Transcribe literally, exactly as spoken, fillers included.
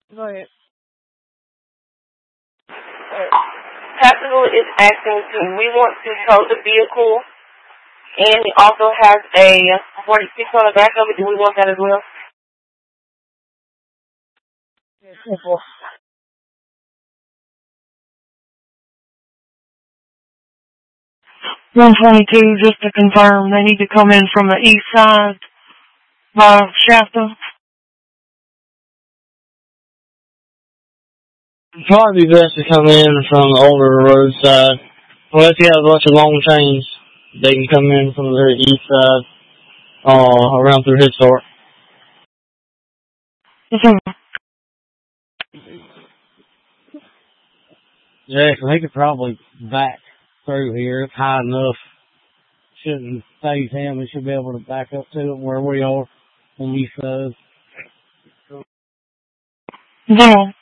Go ahead. Uh, Tactical is asking, do we want to tow the vehicle? And it also has a forty-six on the back of it. Do we want that as well? Yeah, simple. one twenty-two, just to confirm, they need to come in from the east side by Shasta. Probably be best to come in from the older roadside. Unless you have a bunch of long chains, they can come in from the very east side, uh, around through his store. Yeah, so he could probably back through here. It's high enough. Shouldn't phase him. He should be able to back up to it where we are on the east side. Yeah.